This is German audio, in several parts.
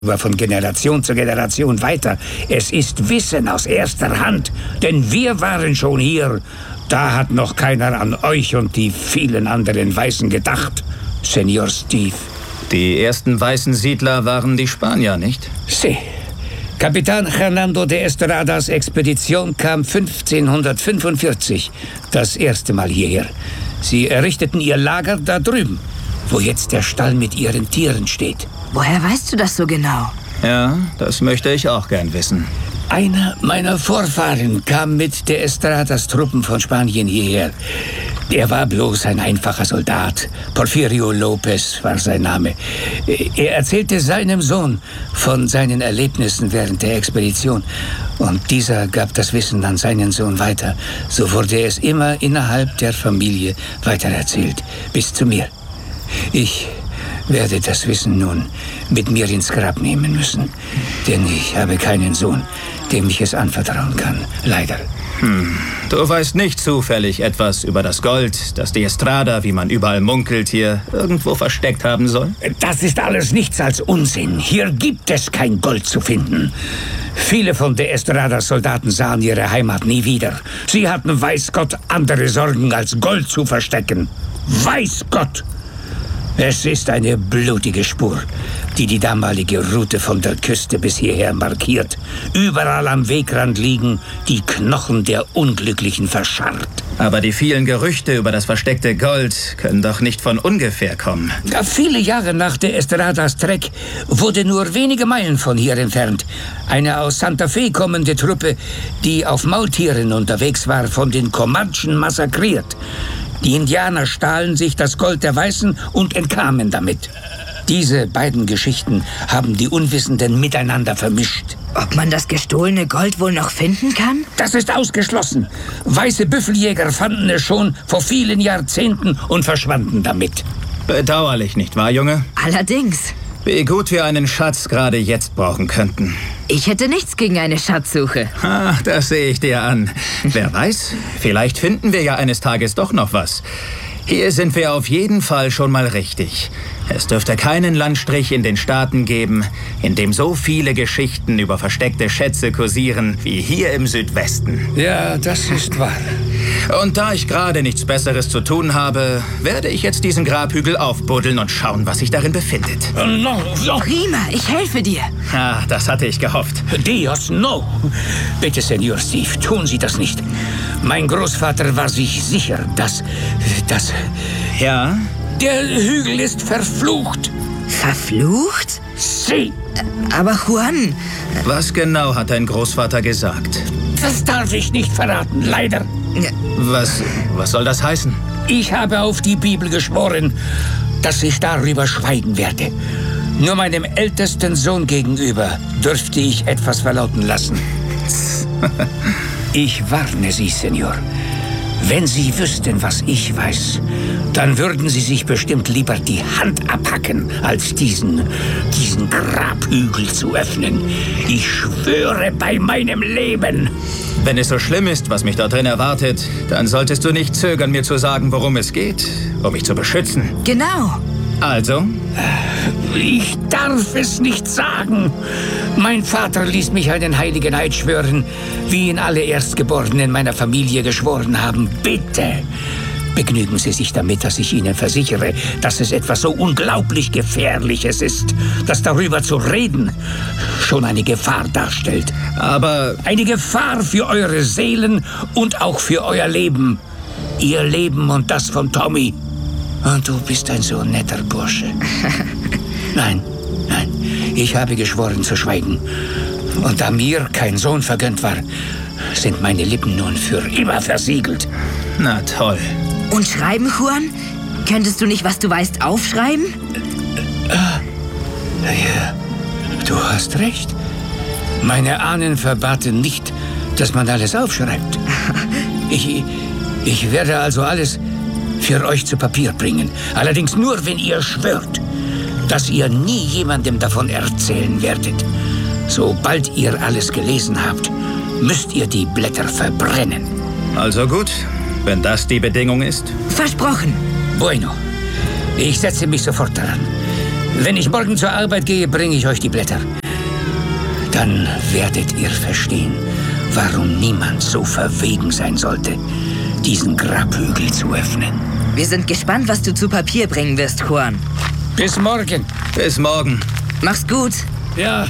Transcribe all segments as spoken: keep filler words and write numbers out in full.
war von Generation zu Generation weiter. Es ist Wissen aus erster Hand, denn wir waren schon hier. Da hat noch keiner an euch und die vielen anderen Weißen gedacht, Senior Steve. Die ersten weißen Siedler waren die Spanier, nicht? Sie. Kapitän Hernando de Estradas Expedition kam fünfzehnhundertfünfundvierzig das erste Mal hierher. Sie errichteten ihr Lager da drüben, wo jetzt der Stall mit ihren Tieren steht. Woher weißt du das so genau? Ja, das möchte ich auch gern wissen. Einer meiner Vorfahren kam mit de Estradas Truppen von Spanien hierher. Er war bloß ein einfacher Soldat. Porfirio López war sein Name. Er erzählte seinem Sohn von seinen Erlebnissen während der Expedition. Und dieser gab das Wissen an seinen Sohn weiter. So wurde es immer innerhalb der Familie weitererzählt. Bis zu mir. Ich werde das Wissen nun mit mir ins Grab nehmen müssen. Denn ich habe keinen Sohn, dem ich es anvertrauen kann. Leider. Hm. Du weißt nicht zufällig etwas über das Gold, das die Estrada, wie man überall munkelt, hier irgendwo versteckt haben soll? Das ist alles nichts als Unsinn. Hier gibt es kein Gold zu finden. Viele von de Estradas Soldaten sahen ihre Heimat nie wieder. Sie hatten, weiß Gott, andere Sorgen als Gold zu verstecken. Weiß Gott! Es ist eine blutige Spur, die die damalige Route von der Küste bis hierher markiert. Überall am Wegrand liegen die Knochen der Unglücklichen verscharrt. Aber die vielen Gerüchte über das versteckte Gold können doch nicht von ungefähr kommen. Ja, viele Jahre nach de Estradas Trek wurde nur wenige Meilen von hier entfernt eine aus Santa Fe kommende Truppe, die auf Maultieren unterwegs war, von den Comanchen massakriert. Die Indianer stahlen sich das Gold der Weißen und entkamen damit. Diese beiden Geschichten haben die Unwissenden miteinander vermischt. Ob man das gestohlene Gold wohl noch finden kann? Das ist ausgeschlossen. Weiße Büffeljäger fanden es schon vor vielen Jahrzehnten und verschwanden damit. Bedauerlich, nicht wahr, Junge? Allerdings. Wie gut wir einen Schatz gerade jetzt brauchen könnten. Ich hätte nichts gegen eine Schatzsuche. Ah, das sehe ich dir an. Wer weiß, vielleicht finden wir ja eines Tages doch noch was. Hier sind wir auf jeden Fall schon mal richtig. Es dürfte keinen Landstrich in den Staaten geben, in dem so viele Geschichten über versteckte Schätze kursieren wie hier im Südwesten. Ja, das ist wahr. Und da ich gerade nichts Besseres zu tun habe, werde ich jetzt diesen Grabhügel aufbuddeln und schauen, was sich darin befindet. No, no. Prima, ich helfe dir. Ah, das hatte ich gehofft. Dios, no. Bitte, Senior Steve, tun Sie das nicht. Mein Großvater war sich sicher, dass... dass... Ja? Der Hügel ist verflucht. Verflucht? Sie. Aber Juan... Was genau hat dein Großvater gesagt? Das darf ich nicht verraten, leider. Was, was soll das heißen? Ich habe auf die Bibel geschworen, dass ich darüber schweigen werde. Nur meinem ältesten Sohn gegenüber dürfte ich etwas verlauten lassen. Ich warne Sie, Senor. Wenn Sie wüssten, was ich weiß, dann würden Sie sich bestimmt lieber die Hand abhacken, als diesen, diesen Grabhügel zu öffnen. Ich schwöre bei meinem Leben. Wenn es so schlimm ist, was mich da drin erwartet, dann solltest du nicht zögern, mir zu sagen, worum es geht, um mich zu beschützen. Genau. Also? Ich darf es nicht sagen. Mein Vater ließ mich einen heiligen Eid schwören, wie ihn alle Erstgeborenen meiner Familie geschworen haben. Bitte, begnügen Sie sich damit, dass ich Ihnen versichere, dass es etwas so unglaublich Gefährliches ist, dass darüber zu reden schon eine Gefahr darstellt. Aber... Eine Gefahr für eure Seelen und auch für euer Leben. Ihr Leben und das von Tommy. Und du bist ein so netter Bursche. Nein, nein, ich habe geschworen zu schweigen. Und da mir kein Sohn vergönnt war, sind meine Lippen nun für immer versiegelt. Na toll. Und schreiben, Juan? Könntest du nicht, was du weißt, aufschreiben? Ja, du hast recht. Meine Ahnen verbaten nicht, dass man alles aufschreibt. Ich, ich werde also alles für euch zu Papier bringen. Allerdings nur, wenn ihr schwört, dass ihr nie jemandem davon erzählen werdet. Sobald ihr alles gelesen habt, müsst ihr die Blätter verbrennen. Also gut, wenn das die Bedingung ist. Versprochen. Bueno, ich setze mich sofort daran. Wenn ich morgen zur Arbeit gehe, bringe ich euch die Blätter. Dann werdet ihr verstehen, warum niemand so verwegen sein sollte, diesen Grabhügel zu öffnen. Wir sind gespannt, was du zu Papier bringen wirst, Juan. Bis morgen. Bis morgen. Mach's gut. Ja.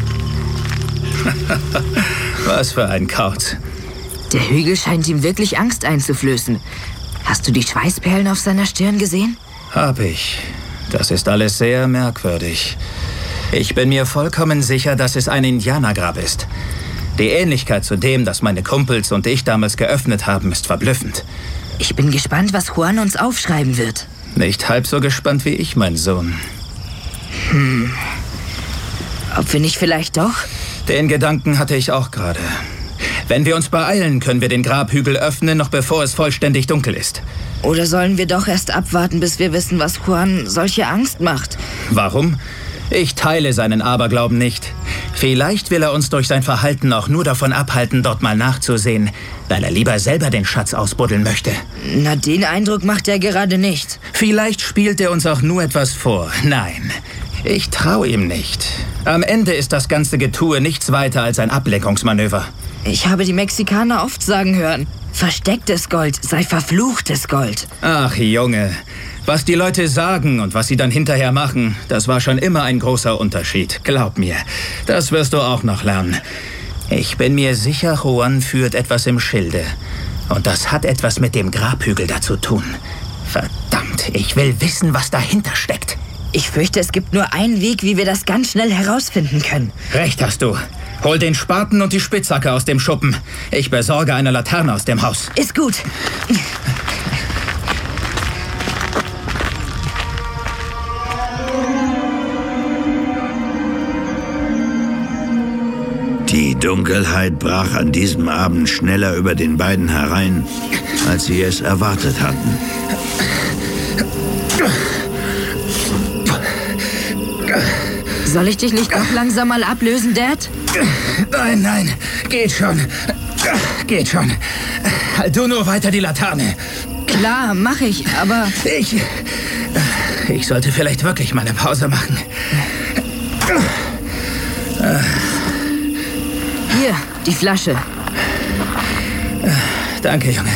Was für ein Kauz. Der Hügel scheint ihm wirklich Angst einzuflößen. Hast du die Schweißperlen auf seiner Stirn gesehen? Hab ich. Das ist alles sehr merkwürdig. Ich bin mir vollkommen sicher, dass es ein Indianergrab ist. Die Ähnlichkeit zu dem, das meine Kumpels und ich damals geöffnet haben, ist verblüffend. Ich bin gespannt, was Juan uns aufschreiben wird. Nicht halb so gespannt wie ich, mein Sohn. Hm. Ob wir nicht vielleicht doch? Den Gedanken hatte ich auch gerade. Wenn wir uns beeilen, können wir den Grabhügel öffnen, noch bevor es vollständig dunkel ist. Oder sollen wir doch erst abwarten, bis wir wissen, was Juan solche Angst macht? Warum? Ich teile seinen Aberglauben nicht. Vielleicht will er uns durch sein Verhalten auch nur davon abhalten, dort mal nachzusehen, weil er lieber selber den Schatz ausbuddeln möchte. Na, den Eindruck macht er gerade nicht. Vielleicht spielt er uns auch nur etwas vor. Nein, ich traue ihm nicht. Am Ende ist das ganze Getue nichts weiter als ein Ablenkungsmanöver. Ich habe die Mexikaner oft sagen hören, verstecktes Gold sei verfluchtes Gold. Ach, Junge, was die Leute sagen und was sie dann hinterher machen, das war schon immer ein großer Unterschied. Glaub mir, das wirst du auch noch lernen. Ich bin mir sicher, Juan führt etwas im Schilde. Und das hat etwas mit dem Grabhügel da zu tun. Verdammt, ich will wissen, was dahinter steckt. Ich fürchte, es gibt nur einen Weg, wie wir das ganz schnell herausfinden können. Recht hast du. Hol den Spaten und die Spitzhacke aus dem Schuppen. Ich besorge eine Laterne aus dem Haus. Ist gut. Die Dunkelheit brach an diesem Abend schneller über den beiden herein, als sie es erwartet hatten. Soll ich dich nicht auch langsam mal ablösen, Dad? Nein, nein, geht schon. Geht schon. Halt du nur weiter die Laterne. Klar, mach ich, aber... Ich... Ich sollte vielleicht wirklich mal eine Pause machen. Hier, die Flasche. Danke, Junge.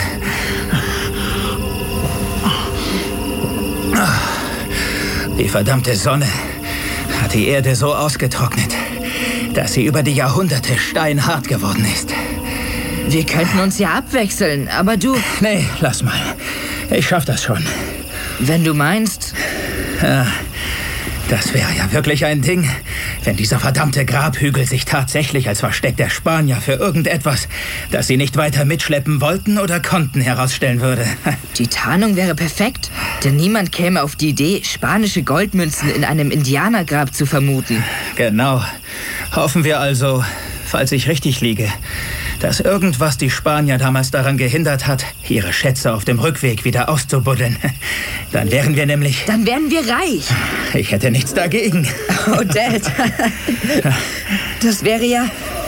Die verdammte Sonne hat die Erde so ausgetrocknet, dass sie über die Jahrhunderte steinhart geworden ist. Wir könnten uns ja abwechseln, aber du... Nee, lass mal. Ich schaff das schon. Wenn du meinst... Ja, das wäre ja wirklich ein Ding, wenn dieser verdammte Grabhügel sich tatsächlich als Versteck der Spanier für irgendetwas, das sie nicht weiter mitschleppen wollten oder konnten, herausstellen würde. Die Tarnung wäre perfekt, denn niemand käme auf die Idee, spanische Goldmünzen in einem Indianergrab zu vermuten. Genau. Hoffen wir also, falls ich richtig liege, dass irgendwas die Spanier damals daran gehindert hat, ihre Schätze auf dem Rückweg wieder auszubuddeln. Dann wären wir nämlich... Dann wären wir reich. Ich hätte nichts dagegen. Oh, Dad. Das wäre ja...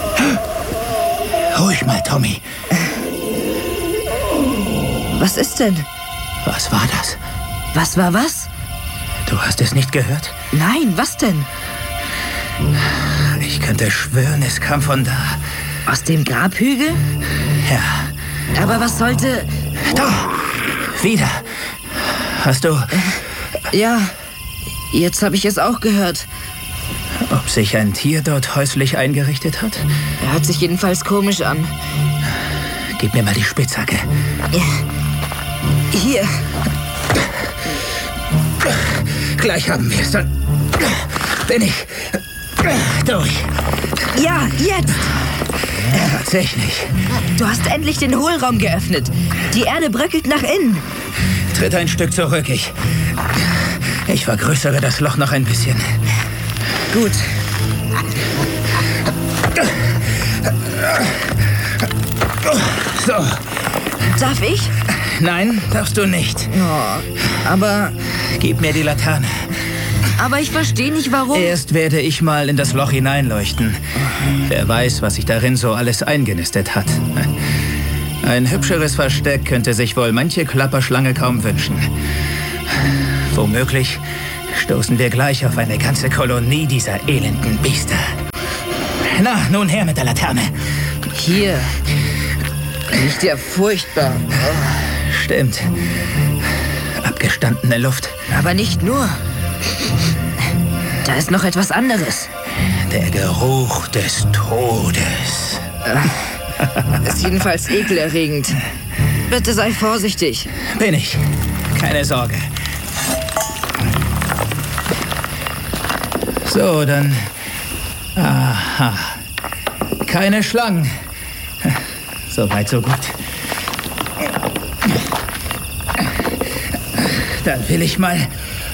Ruhig mal, Tommy. Was ist denn? Was war das? Was war was? Du hast es nicht gehört? Nein, was denn? Ich könnte schwören, es kam von da. Aus dem Grabhügel? Ja. Aber was sollte... Da! Wieder! Hast du... Ja, jetzt habe ich es auch gehört. Ob sich ein Tier dort häuslich eingerichtet hat? Er hört sich jedenfalls komisch an. Gib mir mal die Spitzhacke. Hier. Gleich haben wir es. Dann bin ich durch. Ja, jetzt! Ja, tatsächlich. Du hast endlich den Hohlraum geöffnet. Die Erde bröckelt nach innen. Tritt ein Stück zurück. Ich, ich vergrößere das Loch noch ein bisschen. Gut. So. Darf ich? Nein, darfst du nicht. Oh, aber... Gib mir die Laterne. Aber ich verstehe nicht, warum... Erst werde ich mal in das Loch hineinleuchten. Wer weiß, was sich darin so alles eingenistet hat. Ein hübscheres Versteck könnte sich wohl manche Klapperschlange kaum wünschen. Womöglich stoßen wir gleich auf eine ganze Kolonie dieser elenden Biester. Na, nun her mit der Laterne. Hier. Riecht ja furchtbar. Stimmt. Abgestandene Luft. Aber nicht nur. Da ist noch etwas anderes. Der Geruch des Todes. Ist jedenfalls ekelerregend. Bitte sei vorsichtig. Bin ich. Keine Sorge. So, dann... Aha. Keine Schlangen. So weit, so gut. Dann will ich mal...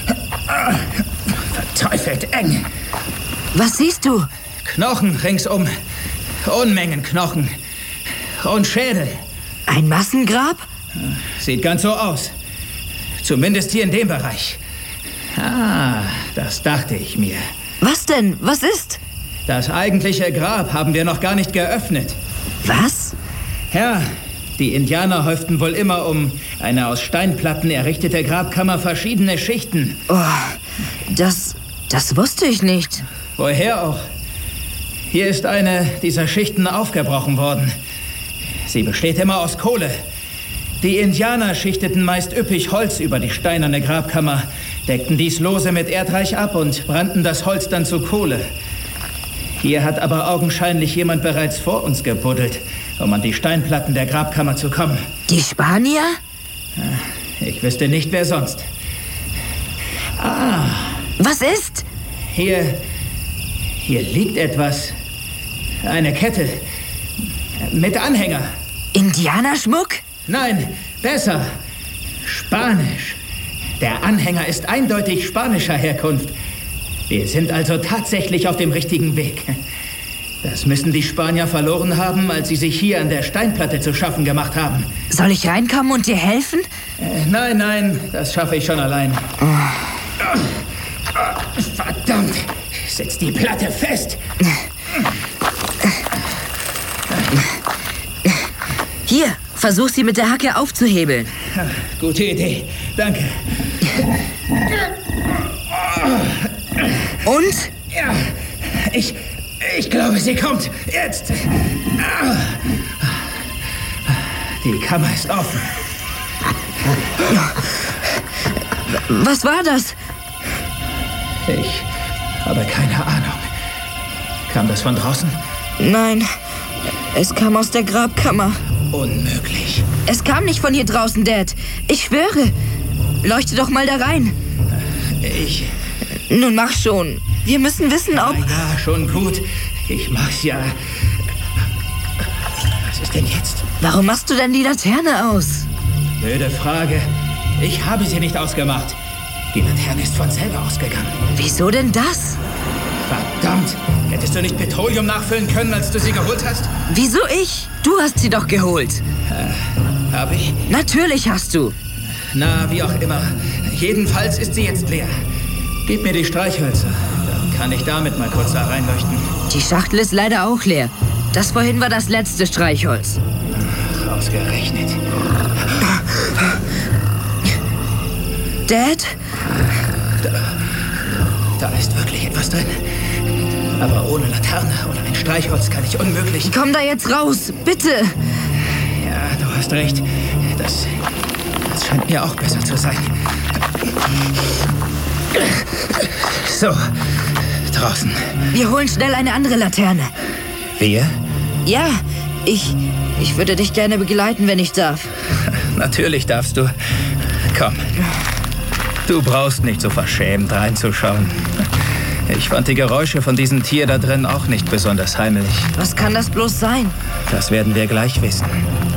Verteufelt eng. Was siehst du? Knochen ringsum. Unmengen Knochen. Und Schädel. Ein Massengrab? Sieht ganz so aus. Zumindest hier in dem Bereich. Ah, das dachte ich mir. Was denn? Was ist? Das eigentliche Grab haben wir noch gar nicht geöffnet. Was? Ja, die Indianer häuften wohl immer um eine aus Steinplatten errichtete Grabkammer verschiedene Schichten. Oh, das... das wusste ich nicht. Woher auch? Hier ist eine dieser Schichten aufgebrochen worden. Sie besteht immer aus Kohle. Die Indianer schichteten meist üppig Holz über die steinerne Grabkammer, deckten dies lose mit Erdreich ab und brannten das Holz dann zu Kohle. Hier hat aber augenscheinlich jemand bereits vor uns gebuddelt, um an die Steinplatten der Grabkammer zu kommen. Die Spanier? Ich wüsste nicht, wer sonst. Ah. Was ist? Hier... hier liegt etwas. Eine Kette. Mit Anhänger. Indianerschmuck? Nein, besser. Spanisch. Der Anhänger ist eindeutig spanischer Herkunft. Wir sind also tatsächlich auf dem richtigen Weg. Das müssen die Spanier verloren haben, als sie sich hier an der Steinplatte zu schaffen gemacht haben. Soll ich reinkommen und dir helfen? Äh, nein, nein, das schaffe ich schon allein. Oh. Oh, verdammt, setz die Platte fest. Hier, versuch sie mit der Hacke aufzuhebeln. Gute Idee, danke. Und? Ja, ich, ich glaube, sie kommt. Jetzt. Die Kammer ist offen. Was war das? Ich habe keine Ahnung. Kam das von draußen? Nein, es kam aus der Grabkammer. Unmöglich. Es kam nicht von hier draußen, Dad. Ich schwöre. Leuchte doch mal da rein. Ich... Nun mach schon. Wir müssen wissen, ob... Ja, ja, schon gut. Ich mach's ja. Was ist denn jetzt? Warum machst du denn die Laterne aus? Blöde Frage. Ich habe sie nicht ausgemacht. Die Laterne ist von selber ausgegangen. Wieso denn das? Verdammt! Hättest du nicht Petroleum nachfüllen können, als du sie geholt hast? Wieso ich? Du hast sie doch geholt. Äh, hab ich? Natürlich hast du. Na, wie auch immer. Jedenfalls ist sie jetzt leer. Gib mir die Streichhölzer. Dann kann ich damit mal kurz da reinleuchten. Die Schachtel ist leider auch leer. Das vorhin war das letzte Streichholz. Ausgerechnet. Dad? Da, da ist wirklich etwas drin. Aber ohne Laterne oder ein Streichholz kann ich unmöglich... Komm da jetzt raus, bitte! Ja, du hast recht. Das, das scheint mir auch besser zu sein. So, draußen. Wir holen schnell eine andere Laterne. Wir? Ja, ich... Ich würde dich gerne begleiten, wenn ich darf. Natürlich darfst du. Komm. Du brauchst nicht so verschämt reinzuschauen. Ich fand die Geräusche von diesem Tier da drin auch nicht besonders heimelig. Was kann das bloß sein? Das werden wir gleich wissen.